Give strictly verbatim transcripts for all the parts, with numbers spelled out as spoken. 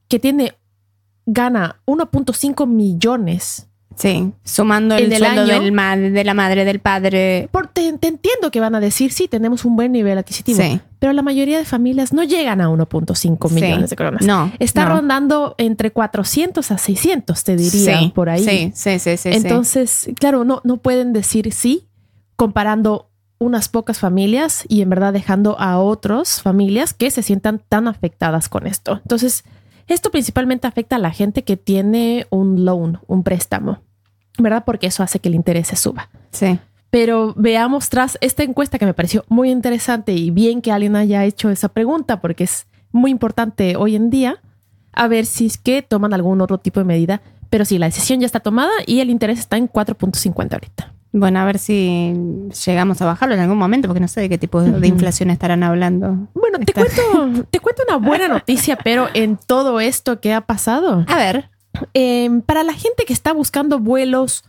que tiene, gana uno punto cinco millones. Sí, sumando el, el sueldo del ma- de la madre, del padre. Por, te, te entiendo que van a decir, sí, tenemos un buen nivel adquisitivo. Sí. Pero la mayoría de familias no llegan a uno punto cinco millones sí. de coronas. No. Está no. rondando entre cuatrocientos a seiscientos, te diría, sí, por ahí. Sí, sí, sí, sí. Entonces, sí. claro, no, no pueden decir sí comparando unas pocas familias y en verdad dejando a otras familias que se sientan tan afectadas con esto. Entonces, esto principalmente afecta a la gente que tiene un loan, un préstamo, ¿verdad? Porque eso hace que el interés se suba. Sí. Pero veamos tras esta encuesta que me pareció muy interesante y bien que alguien haya hecho esa pregunta porque es muy importante hoy en día, a ver si es que toman algún otro tipo de medida. Pero sí, la decisión ya está tomada y el interés está en cuatro punto cincuenta ahorita. Bueno, a ver si llegamos a bajarlo en algún momento, porque no sé de qué tipo de, uh-huh. de inflación estarán hablando. Bueno, te cuento, te cuento una buena noticia, pero en todo esto que ha pasado. A ver. Eh, para la gente que está buscando vuelos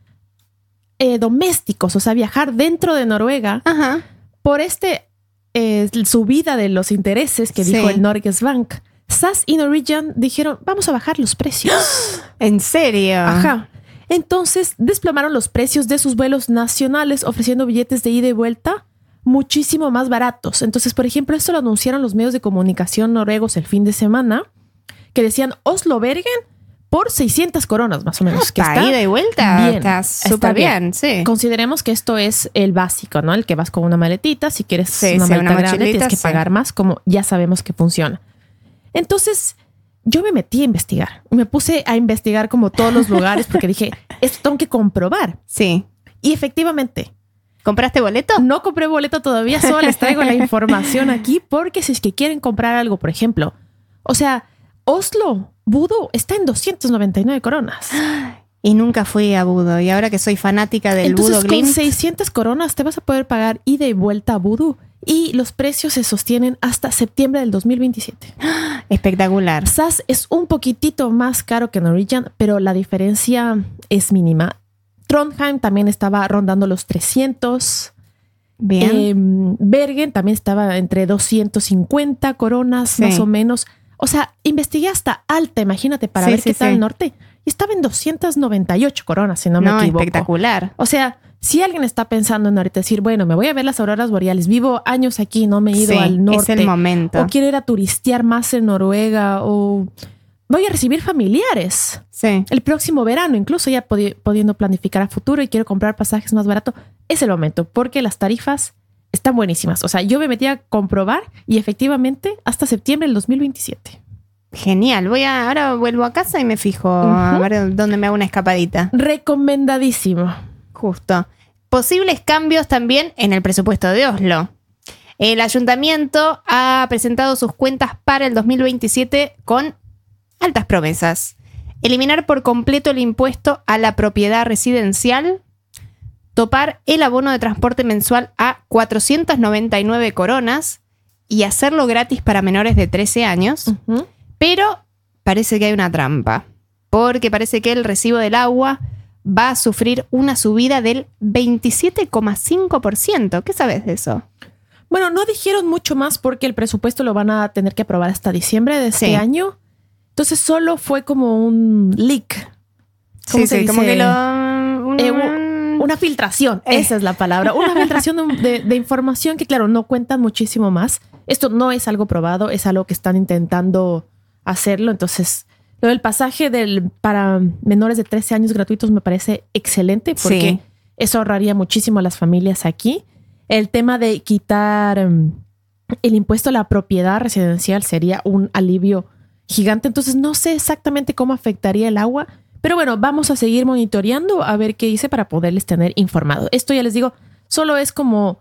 eh, domésticos, o sea, viajar dentro de Noruega, Ajá. por este eh, subida de los intereses que sí. dijo el Norges Bank, S A S y Norwegian dijeron, vamos a bajar los precios. ¿En serio? Ajá. Entonces desplomaron los precios de sus vuelos nacionales, ofreciendo billetes de ida y vuelta muchísimo más baratos. Entonces, por ejemplo, esto lo anunciaron los medios de comunicación noruegos el fin de semana, que decían Oslo-Bergen por seiscientas coronas, más o menos. Que está ida y vuelta. Bien, está súper bien. bien, sí. Consideremos que esto es el básico, ¿no? El que vas con una maletita. Si quieres sí, una sí, maleta una grande, tienes que sí. pagar más, como ya sabemos que funciona. Entonces, yo me metí a investigar. Me puse a investigar como todos los lugares porque dije, esto tengo que comprobar. Sí. Y efectivamente. ¿Compraste boleto? No compré boleto todavía, solo les traigo la información aquí porque si es que quieren comprar algo, por ejemplo, o sea, Oslo, Budo está en doscientas noventa y nueve coronas. Y nunca fui a Budo. Y ahora que soy fanática del Entonces, Budo Glimt, con seiscientas coronas te vas a poder pagar ida y vuelta a Budo. Y los precios se sostienen hasta septiembre del dos mil veintisiete. Espectacular. S A S es un poquitito más caro que Norwegian, pero la diferencia es mínima. Trondheim también estaba rondando los trescientos. Bien. Eh, Bergen también estaba entre doscientas cincuenta coronas, sí. más o menos. O sea, investigué hasta Alta, imagínate, para sí, ver sí, qué tal sí. el norte. Y estaba en doscientas noventa y ocho coronas, si no, no me equivoco. Espectacular. O sea, si alguien está pensando en ahorita decir, bueno, me voy a ver las auroras boreales, vivo años aquí, no me he ido sí, al norte. Es el momento. O quiero ir a turistear más en Noruega, o voy a recibir familiares. Sí. El próximo verano, incluso ya podi- pudiendo planificar a futuro y quiero comprar pasajes más baratos, es el momento, porque las tarifas están buenísimas. O sea, yo me metí a comprobar y efectivamente hasta septiembre del dos mil veintisiete. Genial. Voy a, ahora vuelvo a casa y me fijo uh-huh. a ver dónde me hago una escapadita. Recomendadísimo. Justo. Posibles cambios también en el presupuesto de Oslo. El ayuntamiento ha presentado sus cuentas para el dos mil veintisiete con altas promesas. Eliminar por completo el impuesto a la propiedad residencial, topar el abono de transporte mensual a cuatrocientas noventa y nueve coronas y hacerlo gratis para menores de trece años. Uh-huh. Pero parece que hay una trampa, porque parece que el recibo del agua va a sufrir una subida del veintisiete coma cinco por ciento. ¿Qué sabes de eso? Bueno, no dijeron mucho más porque el presupuesto lo van a tener que aprobar hasta diciembre de este sí. año. Entonces solo fue como un leak. ¿Cómo sí, se sí, dice? Como que lo... Un... Eh, una filtración, eh. esa es la palabra. Una filtración de, de información que, claro, no cuentan muchísimo más. Esto no es algo probado, es algo que están intentando hacerlo. Entonces, lo del pasaje del, para menores de trece años gratuitos me parece excelente porque sí. eso ahorraría muchísimo a las familias aquí. El tema de quitar um, el impuesto a la propiedad residencial sería un alivio gigante. Entonces, no sé exactamente cómo afectaría el agua, pero bueno, vamos a seguir monitoreando a ver qué hice para poderles tener informado. Esto ya les digo, solo es como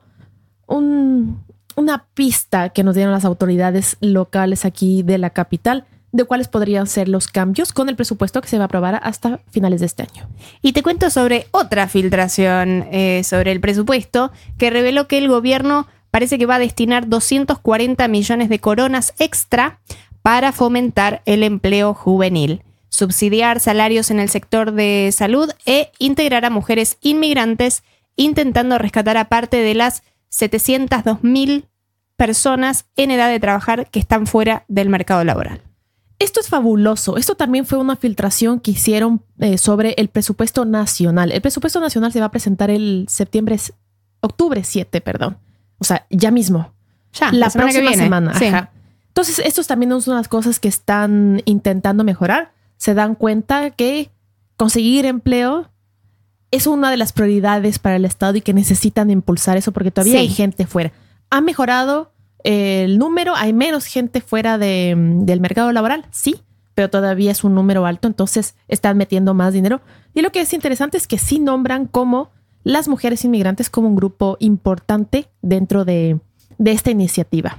un, una pista que nos dieron las autoridades locales aquí de la capital de cuáles podrían ser los cambios con el presupuesto que se va a aprobar hasta finales de este año. Y te cuento sobre otra filtración eh, sobre el presupuesto que reveló que el gobierno parece que va a destinar doscientos cuarenta millones de coronas extra para fomentar el empleo juvenil, subsidiar salarios en el sector de salud e integrar a mujeres inmigrantes, intentando rescatar a parte de las setecientas dos mil personas en edad de trabajar que están fuera del mercado laboral. Esto es fabuloso. Esto también fue una filtración que hicieron eh, sobre el presupuesto nacional. El presupuesto nacional se va a presentar el septiembre, octubre siete, perdón. O sea, ya mismo. Ya, la, la semana próxima que viene. semana. Sí. Ajá. Entonces, estos también son unas cosas que están intentando mejorar. Se dan cuenta que conseguir empleo es una de las prioridades para el Estado y que necesitan impulsar eso porque todavía sí. hay gente fuera. Ha mejorado el número, hay menos gente fuera de, del mercado laboral, sí, pero todavía es un número alto, entonces están metiendo más dinero. Y lo que es interesante es que sí nombran como las mujeres inmigrantes como un grupo importante dentro de, de esta iniciativa.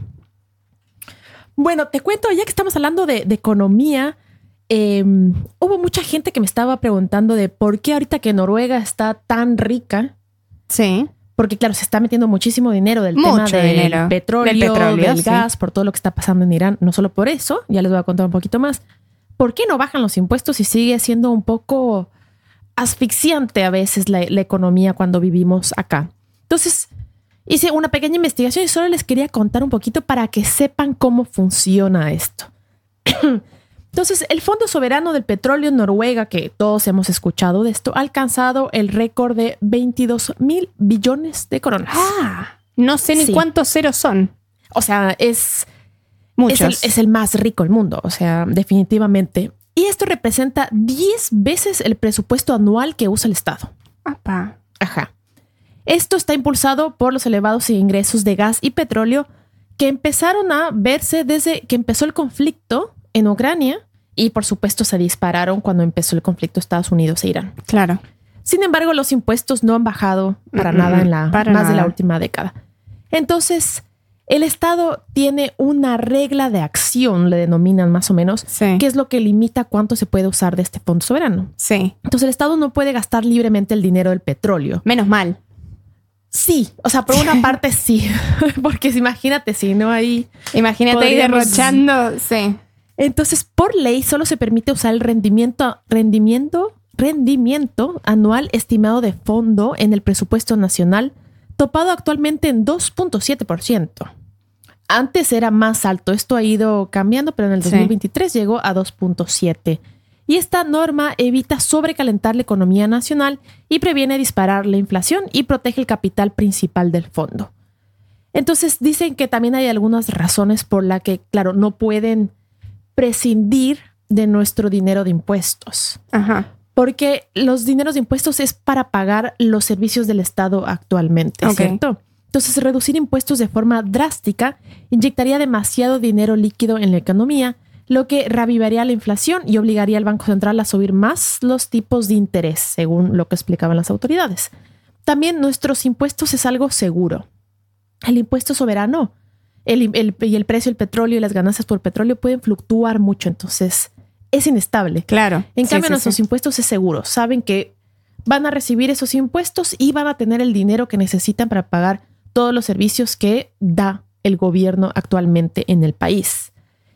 Bueno, te cuento, ya que estamos hablando de, de economía, eh, hubo mucha gente que me estaba preguntando de por qué ahorita que Noruega está tan rica. Sí. Porque claro, se está metiendo muchísimo dinero del Mucho tema del dinero. petróleo, del, petróleo, del sí. gas, por todo lo que está pasando en Irán. No solo por eso, ya les voy a contar un poquito más. ¿Por qué no bajan los impuestos y sigue siendo un poco asfixiante a veces la, la economía cuando vivimos acá? Entonces, hice una pequeña investigación y solo les quería contar un poquito para que sepan cómo funciona esto. Entonces, el Fondo Soberano del Petróleo en Noruega, que todos hemos escuchado de esto, ha alcanzado el récord de veintidós mil billones de coronas. Ah, no sé ni sí. cuántos ceros son. O sea, es, Muchos. Es, el, es el más rico del mundo, o sea, definitivamente. Y esto representa diez veces el presupuesto anual que usa el Estado. Apa. Ajá. Esto está impulsado por los elevados ingresos de gas y petróleo que empezaron a verse desde que empezó el conflicto en Ucrania y por supuesto se dispararon cuando empezó el conflicto Estados Unidos e Irán. Claro. Sin embargo, los impuestos no han bajado para mm-hmm. nada en la para más nada. de la última década. Entonces, el Estado tiene una regla de acción, le denominan más o menos, sí. que es lo que limita cuánto se puede usar de este fondo soberano. Sí. Entonces, el Estado no puede gastar libremente el dinero del petróleo. Menos mal. Sí, o sea, por una parte sí, porque imagínate si no hay... Imagínate podríamos... ahí derrochando, sí. Entonces, por ley, solo se permite usar el rendimiento, rendimiento, rendimiento anual estimado de fondo en el presupuesto nacional, topado actualmente en dos punto siete por ciento. Antes era más alto, esto ha ido cambiando, pero en el dos mil veintitrés sí. llegó a dos punto siete. Y esta norma evita sobrecalentar la economía nacional y previene disparar la inflación y protege el capital principal del fondo. Entonces, dicen que también hay algunas razones por las que, claro, no pueden prescindir de nuestro dinero de impuestos. Ajá. Porque los dineros de impuestos es para pagar los servicios del Estado actualmente, okay. ¿cierto? Entonces, reducir impuestos de forma drástica inyectaría demasiado dinero líquido en la economía, lo que reavivaría la inflación y obligaría al Banco Central a subir más los tipos de interés, según lo que explicaban las autoridades. También nuestros impuestos es algo seguro. El impuesto soberano El, el, y el precio del petróleo y las ganancias por petróleo pueden fluctuar mucho, entonces es inestable. Claro. En sí, cambio, sí, nuestros sí. impuestos es seguro. Saben que van a recibir esos impuestos y van a tener el dinero que necesitan para pagar todos los servicios que da el gobierno actualmente en el país.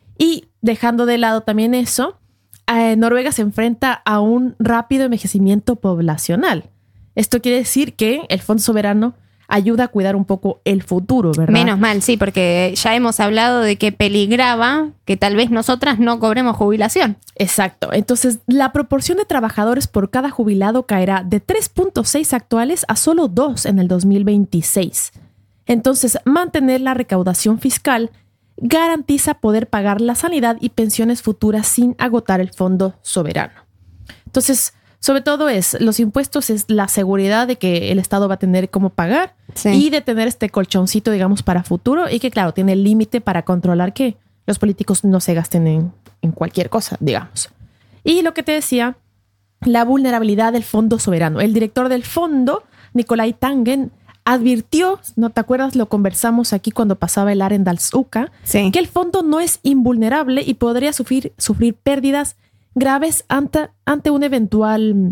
Y dejando de lado también eso, eh, Noruega se enfrenta a un rápido envejecimiento poblacional. Esto quiere decir que el Fondo Soberano ayuda a cuidar un poco el futuro, ¿verdad? Menos mal, sí, porque ya hemos hablado de que peligraba que tal vez nosotras no cobremos jubilación. Exacto. Entonces, la proporción de trabajadores por cada jubilado caerá de tres punto seis actuales a solo dos en el dos mil veintiséis. Entonces, mantener la recaudación fiscal garantiza poder pagar la sanidad y pensiones futuras sin agotar el fondo soberano. Entonces, sobre todo es los impuestos, es la seguridad de que el Estado va a tener cómo pagar sí. y de tener este colchoncito, digamos, para futuro y que, claro, tiene el límite para controlar que los políticos no se gasten en, en cualquier cosa, digamos. Y lo que te decía, la vulnerabilidad del fondo soberano. El director del fondo, Nicolai Tangen, advirtió, ¿no te acuerdas? Lo conversamos aquí cuando pasaba el Arendalsuka, sí. que el fondo no es invulnerable y podría sufrir, sufrir pérdidas graves ante, ante un eventual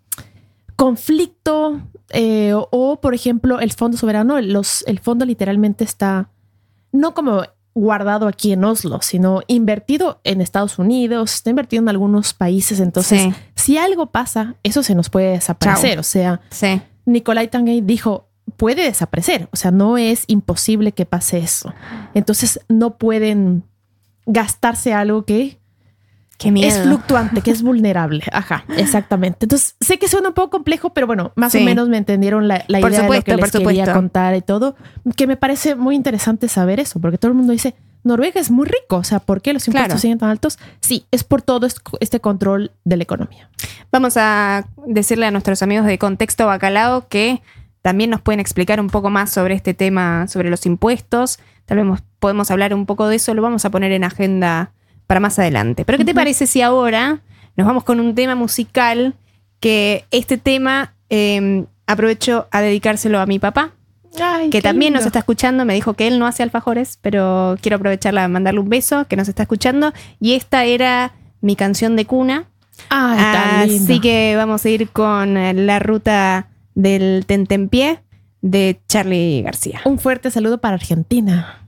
conflicto eh, o, o, por ejemplo, el fondo soberano, los, el fondo literalmente está no como guardado aquí en Oslo, sino invertido en Estados Unidos, está invertido en algunos países. Entonces, sí. si algo pasa, eso se nos puede desaparecer. Chao. O sea, sí. Nicolai Tangen dijo, puede desaparecer. O sea, no es imposible que pase eso. Entonces, no pueden gastarse algo que Qué miedo. Es fluctuante, que es vulnerable. Ajá, exactamente. Entonces, sé que suena un poco complejo, pero bueno, más sí. o menos me entendieron la, la idea supuesto, de lo que les quería contar y todo. Que me parece muy interesante saber eso, porque todo el mundo dice, Noruega es muy rico. O sea, ¿por qué los impuestos claro. siguen tan altos? Sí, es por todo este control de la economía. Vamos a decirle a nuestros amigos de Contexto Bacalao que también nos pueden explicar un poco más sobre este tema, sobre los impuestos. Tal vez podemos hablar un poco de eso, lo vamos a poner en agenda para más adelante. Pero ¿qué te uh-huh. parece si ahora nos vamos con un tema musical? Que este tema eh, aprovecho a dedicárselo a mi papá, Ay, que también lindo. Nos está escuchando. Me dijo que él no hace alfajores, pero quiero aprovecharla a mandarle un beso, que nos está escuchando. Y esta era mi canción de cuna. Ay, tan lindo. Así que vamos a ir con La Ruta del Tentempié de Charly García. Un fuerte saludo para Argentina.